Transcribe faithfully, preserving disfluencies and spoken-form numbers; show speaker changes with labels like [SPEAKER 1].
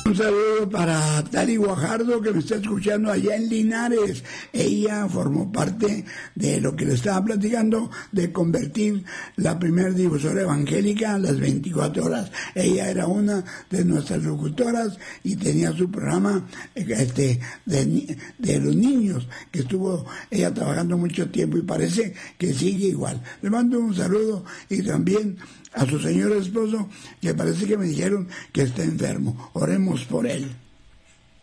[SPEAKER 1] Un saludo para Tari Guajardo, que me está escuchando allá en Linares. Ella formó parte de lo que le estaba platicando, de convertir la primera difusora evangélica a las veinticuatro horas. Ella era una de nuestras locutoras y tenía su programa este, de, de los niños, que estuvo ella trabajando mucho tiempo y parece que sigue igual. Le mando un saludo y también a su señor esposo, que parece que me dijeron que está enfermo. Oremos por él.